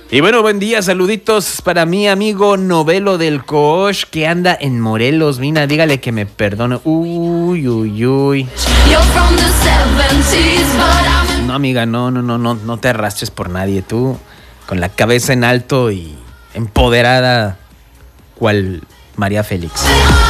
Y bueno, buen día, saluditos para mi amigo Novelo del Coach que anda en Morelos. Mina, dígale que me perdone. Uy. No, amiga, no te arrastres por nadie. Tú, con la cabeza en alto y empoderada, cual María Félix.